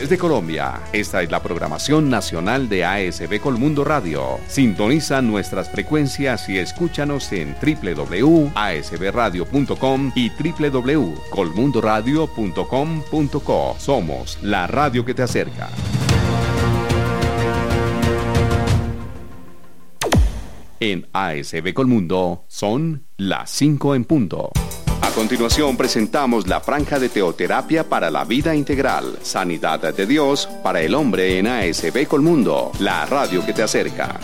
Desde Colombia, esta es la programación nacional de ASB Colmundo Radio. Sintoniza nuestras frecuencias y escúchanos en www.asbradio.com y www.colmundoradio.com.co. Somos la radio que te acerca. En ASB Colmundo son las 5 en punto. A continuación presentamos la franja de teoterapia para la vida integral, sanidad de Dios para el hombre en ASB Colmundo, la radio que te acerca.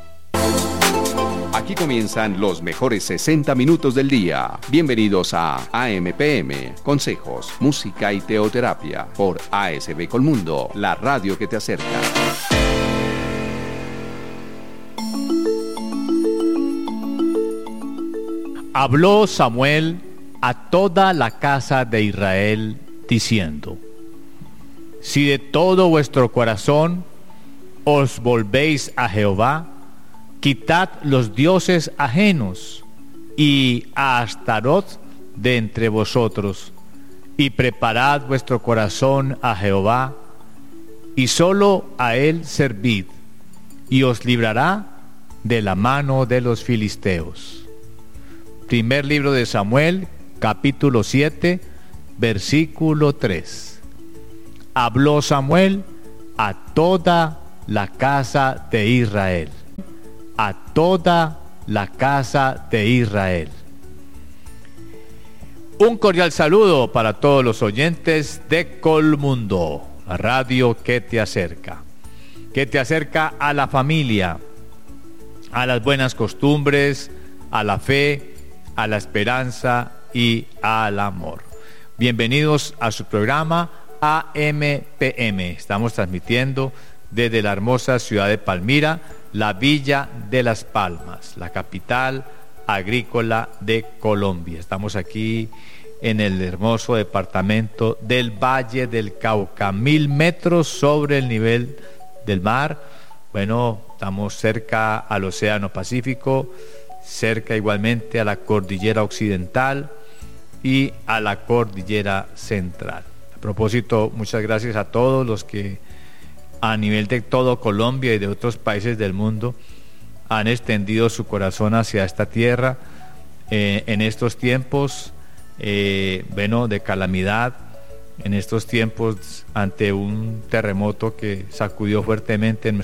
Aquí comienzan los mejores 60 minutos del día. Bienvenidos a AMPM, consejos, música y teoterapia por ASB Colmundo, la radio que te acerca. Habló Samuel a toda la casa de Israel, diciendo: si de todo vuestro corazón os volvéis a Jehová, quitad los dioses ajenos y a Astaroth de entre vosotros, y preparad vuestro corazón a Jehová, y solo a él servid, y os librará de la mano de los filisteos. Primer libro de Samuel, capítulo 7, versículo 3. Habló Samuel a toda la casa de Israel. A toda la casa de Israel. Un cordial saludo para todos los oyentes de Colmundo, la radio que te acerca a la familia, a las buenas costumbres, a la fe, a la esperanza y al amor. Bienvenidos a su programa AMPM. Estamos transmitiendo desde la hermosa ciudad de Palmira, la Villa de las Palmas, la capital agrícola de Colombia. Estamos aquí en el hermoso departamento del Valle del Cauca, 1000 metros sobre el nivel del mar. Bueno, estamos cerca al Océano Pacífico, cerca igualmente a la cordillera occidental y a la cordillera central. A propósito, muchas gracias a todos los que a nivel de todo Colombia y de otros países del mundo han extendido su corazón hacia esta tierra en estos tiempos de calamidad, en estos tiempos ante un terremoto que sacudió fuertemente